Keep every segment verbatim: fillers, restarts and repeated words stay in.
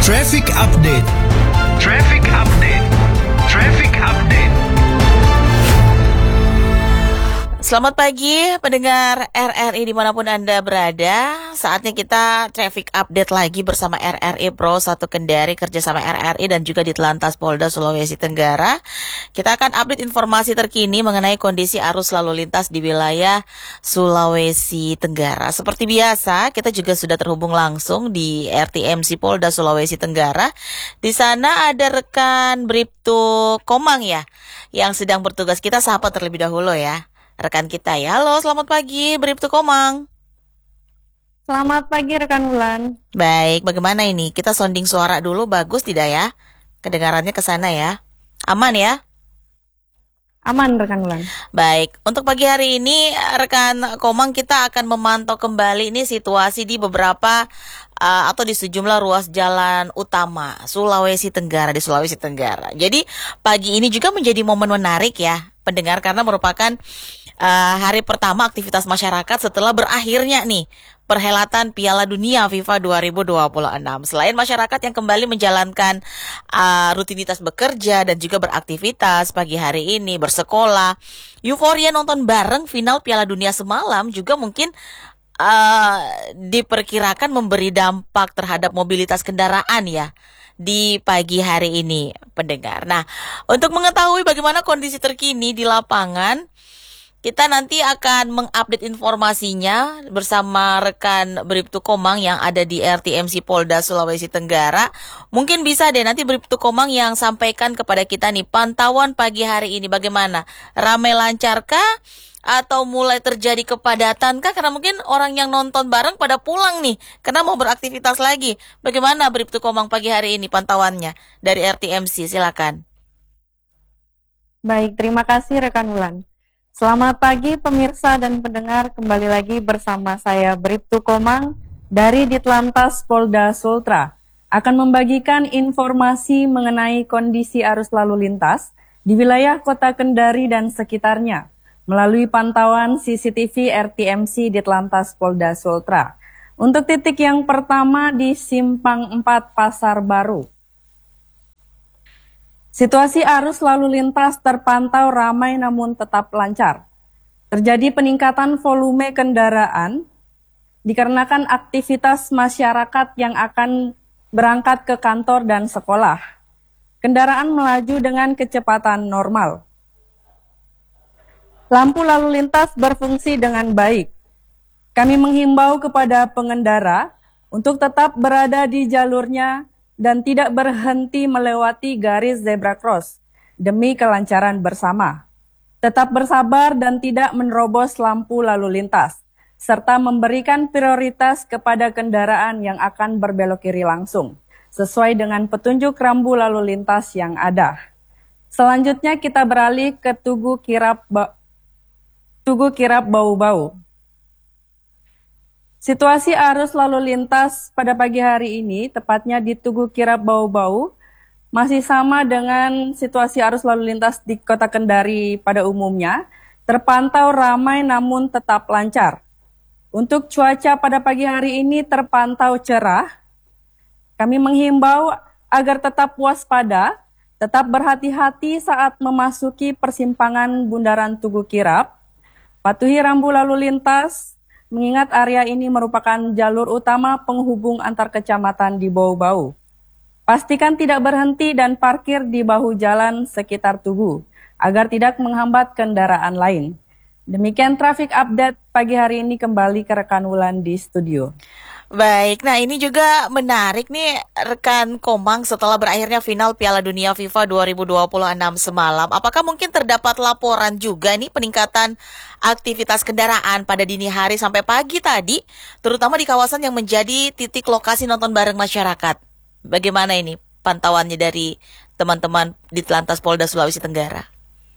Traffic Update. Traffic Update. Traffic Update. Selamat pagi pendengar R R I dimanapun Anda berada. Saatnya kita traffic update lagi bersama R R I Pro satu Kendari kerjasama R R I dan juga Ditlantas Polda Sulawesi Tenggara. Kita akan update informasi terkini mengenai kondisi arus lalu lintas di wilayah Sulawesi Tenggara. Seperti biasa, kita juga sudah terhubung langsung di R T M C Polda Sulawesi Tenggara. Di sana ada rekan Bribtu Komang ya, yang sedang bertugas. Kita sapa terlebih dahulu ya rekan kita ya. Halo, selamat pagi Bribtu Komang. Selamat pagi rekan Wulan. Baik, bagaimana ini? Kita sounding suara dulu, bagus tidak ya? Kedengarannya ke sana ya? Aman ya? Aman rekan Wulan. Baik, untuk pagi hari ini rekan Komang kita akan memantau kembali ini situasi di beberapa uh, atau di sejumlah ruas jalan utama Sulawesi Tenggara di Sulawesi Tenggara. Jadi pagi ini juga menjadi momen menarik ya pendengar, karena merupakan uh, hari pertama aktivitas masyarakat setelah berakhirnya nih perhelatan Piala Dunia FIFA dua ribu dua puluh enam. Selain masyarakat yang kembali menjalankan uh, rutinitas bekerja dan juga beraktivitas pagi hari ini, bersekolah, euforia nonton bareng final Piala Dunia semalam juga mungkin uh, diperkirakan memberi dampak terhadap mobilitas kendaraan ya di pagi hari ini pendengar. Nah, untuk mengetahui bagaimana kondisi terkini di lapangan, kita nanti akan mengupdate informasinya bersama rekan Bribtu Komang yang ada di R T M C Polda Sulawesi Tenggara. Mungkin bisa deh nanti Bribtu Komang yang sampaikan kepada kita nih pantauan pagi hari ini bagaimana? Ramai lancarkah? Atau mulai terjadi kepadatan kah? Karena mungkin orang yang nonton bareng pada pulang nih, karena mau beraktivitas lagi. Bagaimana Bribtu Komang pagi hari ini pantauannya dari R T M C? Silakan. Baik, terima kasih rekan Wulan. Selamat pagi pemirsa dan pendengar, kembali lagi bersama saya Bribtu Komang dari Ditlantas Polda Sultra. Akan membagikan informasi mengenai kondisi arus lalu lintas di wilayah Kota Kendari dan sekitarnya melalui pantauan C C T V R T M C Ditlantas Polda Sultra. Untuk titik yang pertama di Simpang empat Pasar Baru. Situasi arus lalu lintas terpantau ramai namun tetap lancar. Terjadi peningkatan volume kendaraan dikarenakan aktivitas masyarakat yang akan berangkat ke kantor dan sekolah. Kendaraan melaju dengan kecepatan normal. Lampu lalu lintas berfungsi dengan baik. Kami menghimbau kepada pengendara untuk tetap berada di jalurnya dan tidak berhenti melewati garis zebra cross demi kelancaran bersama. Tetap bersabar dan tidak menerobos lampu lalu lintas, serta memberikan prioritas kepada kendaraan yang akan berbelok kiri langsung, sesuai dengan petunjuk rambu lalu lintas yang ada. Selanjutnya kita beralih ke Tugu Kirap Tugu Kirap Bau-Bau. Situasi arus lalu lintas pada pagi hari ini, tepatnya di Tugu Kirap Bau-Bau, masih sama dengan situasi arus lalu lintas di Kota Kendari pada umumnya, terpantau ramai namun tetap lancar. Untuk cuaca pada pagi hari ini terpantau cerah. Kami menghimbau agar tetap waspada, tetap berhati-hati saat memasuki persimpangan Bundaran Tugu Kirap. Patuhi rambu lalu lintas, mengingat area ini merupakan jalur utama penghubung antar kecamatan di Bau-Bau. Pastikan tidak berhenti dan parkir di bahu jalan sekitar Tugu, agar tidak menghambat kendaraan lain. Demikian traffic update pagi hari ini, kembali ke rekan Wulan di studio. Baik, nah ini juga menarik nih rekan Komang setelah berakhirnya final Piala Dunia FIFA dua ribu dua puluh enam semalam. Apakah mungkin terdapat laporan juga nih peningkatan aktivitas kendaraan pada dini hari sampai pagi tadi, terutama di kawasan yang menjadi titik lokasi nonton bareng masyarakat? Bagaimana ini pantauannya dari teman-teman di Ditlantas Polda Sulawesi Tenggara?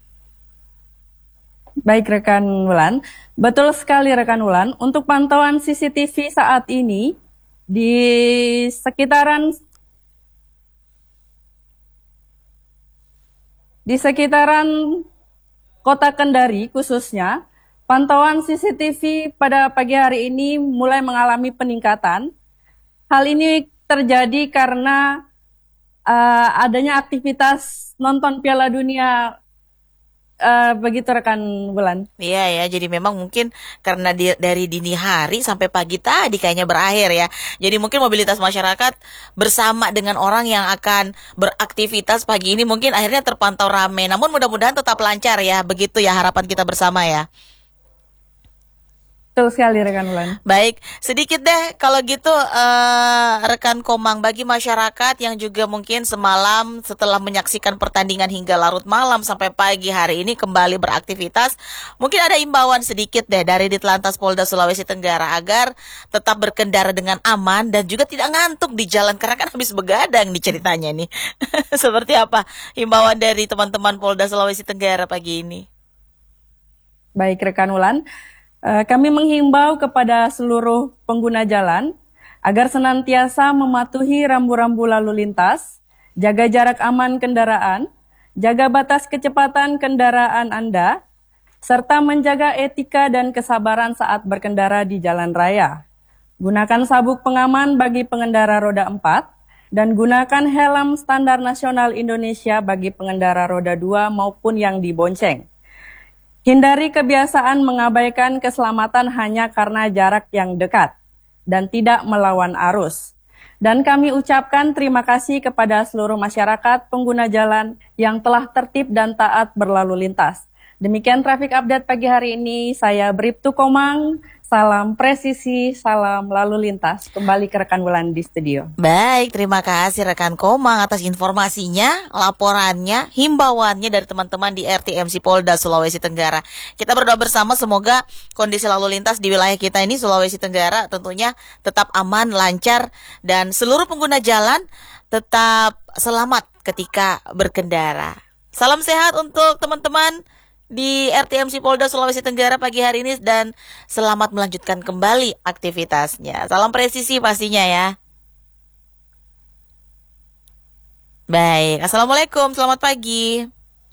Baik rekan Wulan, betul sekali rekan Wulan. Untuk pantauan C C T V saat ini di sekitaran di sekitaran Kota Kendari khususnya, pantauan C C T V pada pagi hari ini mulai mengalami peningkatan. Hal ini terjadi karena uh, adanya aktivitas nonton Piala Dunia. Uh, begitu rekan Bulan. Iya ya, jadi memang mungkin karena di, dari dini hari sampai pagi tadi kayaknya berakhir ya. Jadi mungkin mobilitas masyarakat bersama dengan orang yang akan beraktivitas pagi ini mungkin akhirnya terpantau ramai. Namun mudah-mudahan tetap lancar ya, begitu ya harapan kita bersama ya. Betul sekali rekan Bulan. Baik, sedikit deh kalau gitu uh, rekan Komang, bagi masyarakat yang juga mungkin semalam setelah menyaksikan pertandingan hingga larut malam sampai pagi hari ini kembali beraktivitas, mungkin ada imbauan sedikit deh dari Ditlantas Polda Sulawesi Tenggara agar tetap berkendara dengan aman dan juga tidak ngantuk di jalan karena kan habis begadang nih ceritanya nih. Seperti apa imbauan dari teman-teman Polda Sulawesi Tenggara pagi ini? Baik rekan Wulan. Kami menghimbau kepada seluruh pengguna jalan agar senantiasa mematuhi rambu-rambu lalu lintas, jaga jarak aman kendaraan, jaga batas kecepatan kendaraan Anda, serta menjaga etika dan kesabaran saat berkendara di jalan raya. Gunakan sabuk pengaman bagi pengendara roda empat, dan gunakan helm standar nasional Indonesia bagi pengendara roda dua maupun yang dibonceng. Hindari kebiasaan mengabaikan keselamatan hanya karena jarak yang dekat dan tidak melawan arus. Dan kami ucapkan terima kasih kepada seluruh masyarakat pengguna jalan yang telah tertib dan taat berlalu lintas. Demikian traffic update pagi hari ini. Saya Bribtu Komang. Salam presisi, salam lalu lintas. Kembali ke rekan Wulan di studio. Baik, terima kasih rekan Komang atas informasinya, laporannya, himbauannya dari teman-teman di R T M C Polda Sulawesi Tenggara. Kita berdoa bersama semoga kondisi lalu lintas di wilayah kita ini Sulawesi Tenggara tentunya tetap aman, lancar, dan seluruh pengguna jalan tetap selamat ketika berkendara. Salam sehat untuk teman-teman di R T M C Polda Sulawesi Tenggara pagi hari ini dan selamat melanjutkan kembali aktivitasnya. Salam presisi pastinya ya. Baik, Assalamualaikum, selamat pagi.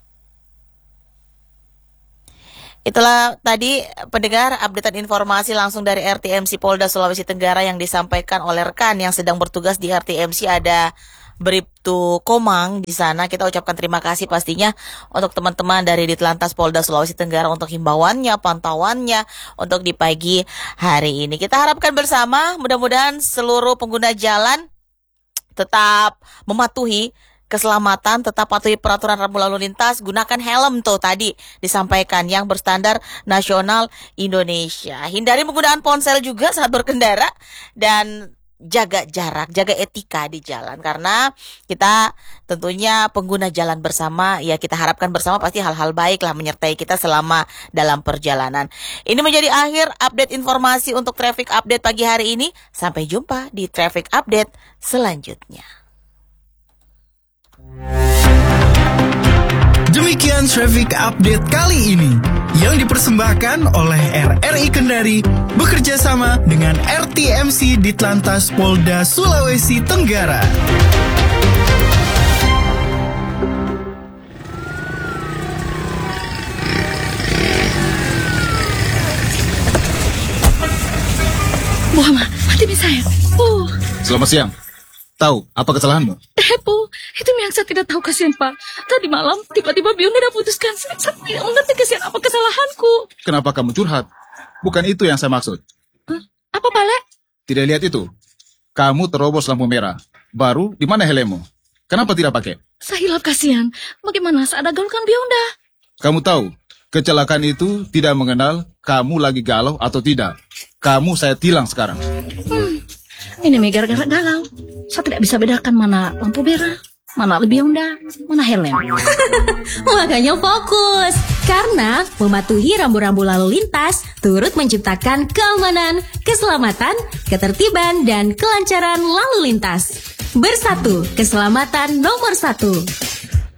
Itulah tadi pendengar updatean informasi langsung dari R T M C Polda Sulawesi Tenggara yang disampaikan oleh rekan yang sedang bertugas di R T M C. Ada Bribtu Komang di sana. Kita ucapkan terima kasih pastinya untuk teman-teman dari Ditlantas Polda Sulawesi Tenggara untuk himbauannya, pantauannya untuk di pagi hari ini. Kita harapkan bersama mudah-mudahan seluruh pengguna jalan tetap mematuhi keselamatan, tetap patuhi peraturan rambu lalu lintas, gunakan helm tuh tadi disampaikan yang berstandar nasional Indonesia. Hindari penggunaan ponsel juga saat berkendara dan jaga jarak, jaga etika di jalan karena kita tentunya pengguna jalan bersama, ya kita harapkan bersama pasti hal-hal baik lah menyertai kita selama dalam perjalanan. Ini menjadi akhir update informasi untuk traffic update pagi hari ini. Sampai jumpa di traffic update selanjutnya. Demikian traffic update kali ini yang dipersembahkan oleh R R I Kendari bekerja sama dengan R T M C Ditlantas Polda Sulawesi Tenggara. Muhammad, mati saya. Oh. Selamat siang. Tahu apa kesalahanmu? Eh, Bu, itu yang saya tidak tahu, kasihan Pak. Tadi malam tiba-tiba Bionda putuskan. Saya, saya tidak mengerti kasihan apa kesalahanku. Kenapa kamu curhat? Bukan itu yang saya maksud. Huh? Apa, Pak Le? Tidak lihat itu. Kamu terobos lampu merah. Baru di mana helmmu? Kenapa tidak pakai? Saya hilap, kasihan. Bagaimana saat ada gaulkan Bionda? Kamu tahu, kecelakaan itu tidak mengenal kamu lagi galau atau tidak. Kamu saya tilang sekarang. Hmm. Ini gara-gara galau. Saya tidak bisa bedakan mana lampu merah, mana Bionda, mana helm. Makanya fokus. Karena mematuhi rambu-rambu lalu lintas turut menciptakan keamanan, keselamatan, ketertiban, dan kelancaran lalu lintas. Bersatu, keselamatan nomor satu.